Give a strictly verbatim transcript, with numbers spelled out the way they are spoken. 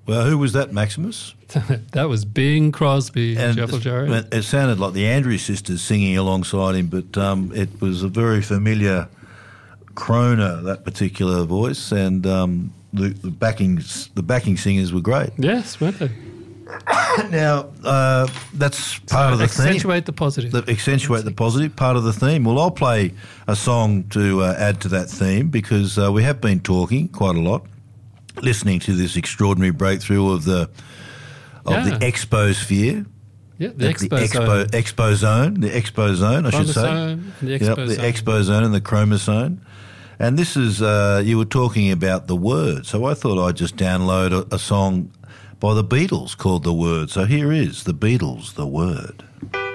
Well, who was that, Maximus? That was Bing Crosby, And Jeff Jerry. it, it sounded like the Andrews sisters singing alongside him, but um, it was a very familiar croner, that particular voice, and um, the, the backing the backing singers were great. Yes, weren't they? Now, uh, that's part So of the theme. accentuate the positive. The, accentuate the positive, part of the theme. Well, I'll play a song to uh, add to that theme because uh, we have been talking quite a lot, listening to this extraordinary breakthrough of the of Yeah. the exposphere. Yeah, the At Expo the expo, Zone. expo zone, the expo zone, I should say. Chromosome, the Yep, Expo the Zone. expo zone and the chromosome. And this is, uh, you were talking about the Word, so I thought I'd just download a, a song by the Beatles called The Word. So here is the Beatles, The Word.